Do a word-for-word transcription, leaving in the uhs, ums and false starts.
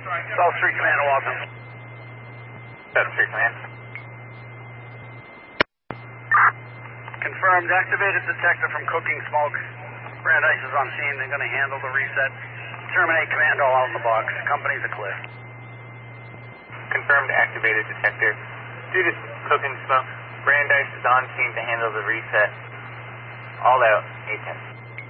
South Street Command, Walton. South Street Command. Confirmed. Activated detector from Cooking Smoke. Brandeis is on scene. They're going to handle the reset. Terminate command all out in the box. Companies are clear. Confirmed. Activated detector. Due to Cooking Smoke, Brandeis is on scene to handle the reset. All out. eight ten.